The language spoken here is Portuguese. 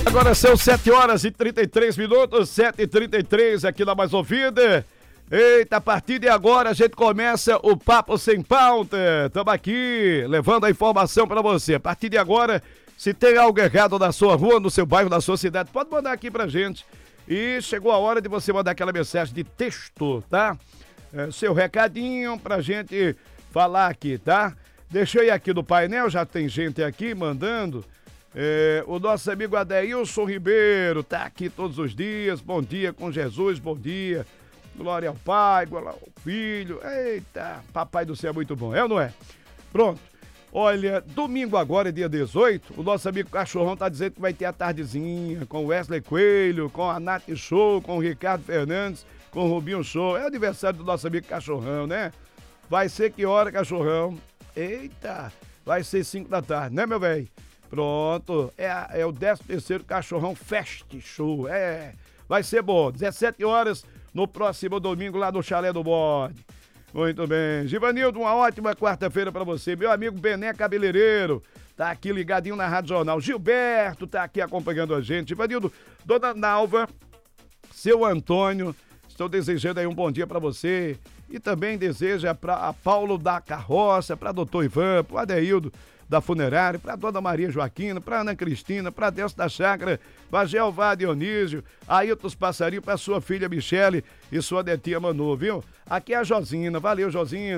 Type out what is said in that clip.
Agora são 7h33, 7h33 aqui na Mais Ouvida. Eita, a partir de agora a gente começa o Papo Sem Pauta. Estamos aqui levando a informação para você. A partir de agora, se tem algo errado na sua rua, no seu bairro, na sua cidade, pode mandar aqui pra gente. E chegou a hora de você mandar aquela mensagem de texto, tá? Seu recadinho pra gente falar aqui, tá? Deixei aqui no painel, já tem gente aqui mandando. O nosso amigo Adeilson Ribeiro tá aqui todos os dias. Bom dia com Jesus, bom dia. Glória ao Pai, glória ao Filho. Eita, Papai do Céu é muito bom, é ou não é? Pronto. Olha, domingo agora, dia 18, o nosso amigo Cachorrão tá dizendo que vai ter a tardezinha com o Wesley Coelho, com a Nath Show, com o Ricardo Fernandes, com o Rubinho Show. É o aniversário do nosso amigo Cachorrão, né? Vai ser que hora, Cachorrão? Eita, vai ser 5 da tarde, né, meu velho? Pronto, é o 13º Cachorrão Fest Show, vai ser bom, 17 horas no próximo domingo lá no Chalé do Bode. Muito bem, Givanildo, uma ótima quarta-feira pra você, meu amigo Bené Cabeleireiro, tá aqui ligadinho na Rádio Jornal, Gilberto tá aqui acompanhando a gente, Givanildo, Dona Nalva, seu Antônio, estou desejando aí um bom dia pra você e também deseja pra Paulo da Carroça, pra Doutor Ivan, pro Adeildo da Funerária, pra Dona Maria Joaquina, pra Ana Cristina, pra Delcio da Chácara, pra Jeová Dionísio, Ailton dos Passarinhos, pra sua filha Michele e sua netinha Manu, viu? Aqui é a Josina, valeu Josina.